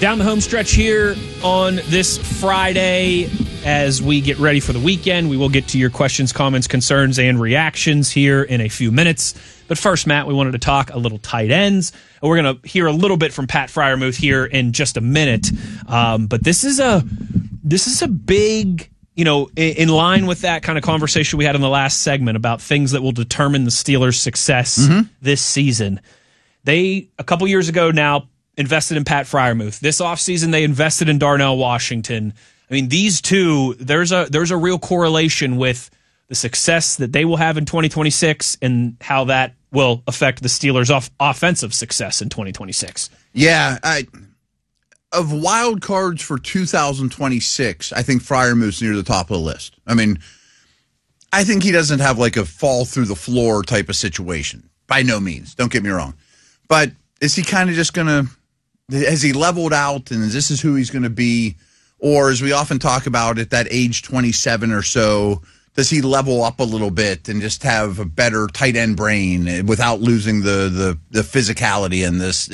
Down the home stretch here on this Friday as we get ready for the weekend. We will get to your questions, comments, concerns, and reactions here in a few minutes. But first, Matt, we wanted to talk a little tight ends. We're going to hear a little bit from Pat Freiermuth here in just a minute. But this is a big, in line with that kind of conversation we had in the last segment about things that will determine the Steelers' success this season. They, a couple years ago now, invested in Pat Freiermuth. This offseason, they invested in Darnell Washington. I mean, these two, there's a real correlation with the success that they will have in 2026 and how that will affect the Steelers' offensive success in 2026. Yeah, of wild cards for 2026, I think Freiermuth's near the top of the list. I mean, I think he doesn't have like a fall through the floor type of situation. By no means. Don't get me wrong. But is he kind of just going to... Has he leveled out, and this is who he's going to be? Or, as we often talk about, at that age 27 or so, does he level up a little bit and just have a better tight end brain without losing the physicality and this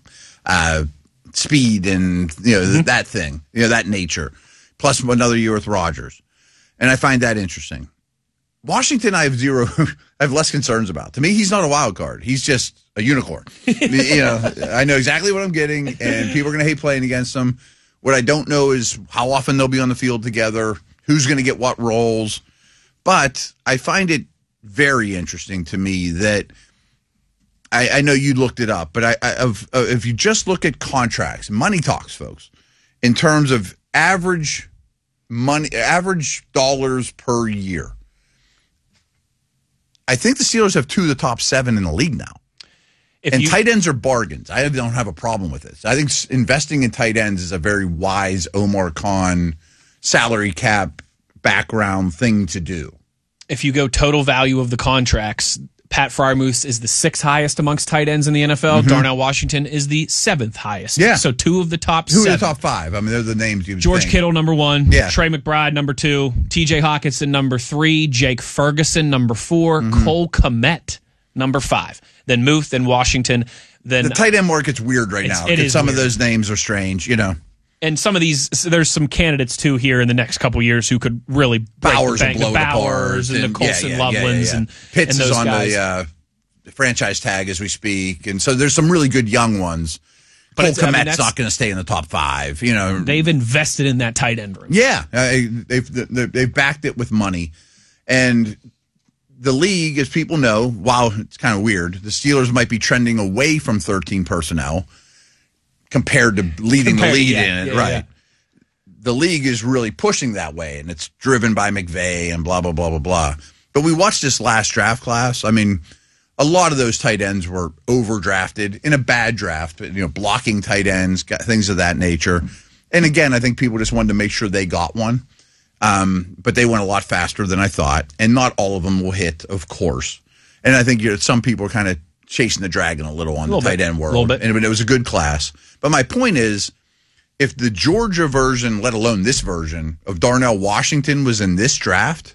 speed and that thing, that nature? Plus another year with Rodgers, and I find that interesting. Washington, I have less concerns about. To me, he's not a wild card. He's just a unicorn. I know exactly what I'm getting, and people are going to hate playing against him. What I don't know is how often they'll be on the field together, who's going to get what roles. But I find it very interesting to me that I know you looked it up, but if you just look at contracts, money talks, folks, in terms of average dollars per year. I think the Steelers have 2 of the top 7 in the league now. Tight ends are bargains. I don't have a problem with this. I think investing in tight ends is a very wise Omar Khan salary cap background thing to do. If you go total value of the contracts, Pat Freiermuth is the 6th highest amongst tight ends in the NFL. Mm-hmm. Darnell Washington is the 7th highest. Yeah. So 2 of the top 7. 2 of the top 5. I mean, they're the names you would George think. Kittle, number 1. Yeah. Trey McBride, number 2. TJ Hawkinson, number 3. Jake Ferguson, number 4. Mm-hmm. Cole Kmet, number 5. Then Muth, then Washington. Then the tight end market's weird right now. Some of those names are strange, And some of these, there's some candidates, too, here in the next couple years who could really break Bowers the bank. will blow the Bowers it apart. And the Colson Lovelands. And Pitts and those is on guys. the franchise tag as we speak. And so there's some really good young ones. But Cole Kmet's not going to stay in the top 5. They've invested in that tight end room. Yeah. They've backed it with money. And the league, as people know, while it's kind of weird, the Steelers might be trending away from 13 personnel compared to leading the league in it, right? Yeah. The league is really pushing that way, and it's driven by McVay and blah, blah, blah, blah, blah. But we watched this last draft class. I mean, a lot of those tight ends were overdrafted in a bad draft, blocking tight ends, things of that nature. And again, I think people just wanted to make sure they got one. But they went a lot faster than I thought, and not all of them will hit, of course. And I think some people are kind of chasing the dragon a little on the tight end world. And it was a good class. But my point is, if the Georgia version, let alone this version, of Darnell Washington was in this draft,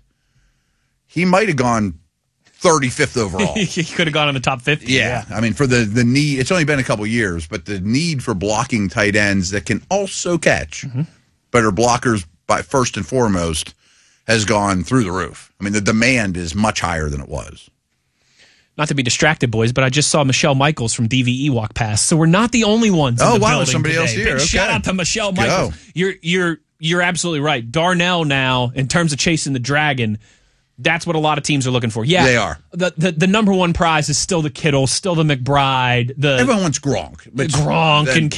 he might have gone 35th overall. He could have gone in the top 50. Yeah. I mean, for the need, it's only been a couple years, but the need for blocking tight ends that can also catch, but are blockers by first and foremost, has gone through the roof. I mean, the demand is much higher than it was. Not to be distracted, boys, but I just saw Michelle Michaels from DVE walk past, so we're not the only ones in the building somebody today. else here. Big Okay. shout out to Michelle Michaels. You're absolutely right. Darnell now, in terms of chasing the dragon, that's what a lot of teams are looking for. Yeah, they are. The number one prize is still the Kittle, still the McBride. Everyone wants Gronk. Gronk and